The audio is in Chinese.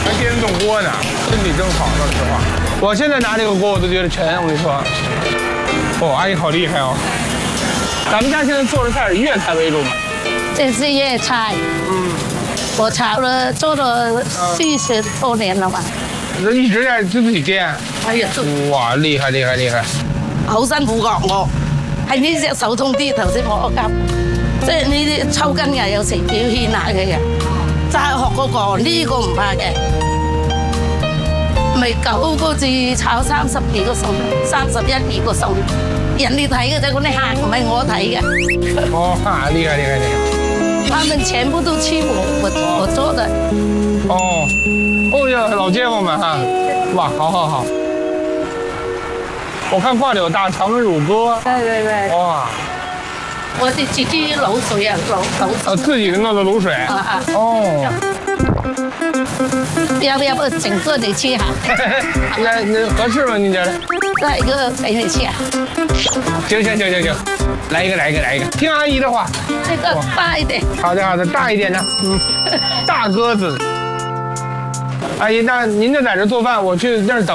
还电动锅呢，身体真好，说实话。我现在拿这个锅我都觉得沉，我跟你说。哦，阿姨好厉害哦。咱们家现在做的菜是粤菜为主嘛？ 这是粤菜。我做了40多年了吧。 一直在自己煎。 哎呀， 哇，厲害厲害厲害！ 好辛苦㗎我，係呢隻手痛啲，頭先我夾，即係呢啲抽筋嘅，有時表現下嘅人，齋學嗰個呢個唔怕嘅，咪9個字炒32個餸，31、2個餸，人哋睇嘅啫，嗰啲客唔係我睇嘅。 哦，厲害厲害厲害！ 他們全部都吃我做的。 哦，哦呀，老街坊們哈，哇，好好好。我看掛的有大腸乳鴿。 對。 哇， 我哋自己滷水啊，滷。 自己弄的滷水。哦。 要不整個你吃下？ 那合適嗎？你覺得？ 來一個給你吃。 行，來一個。聽阿姨的話。 這個大一點。 好的，大一點的。大鴿子。阿姨，那您就在這做飯，我去那兒等。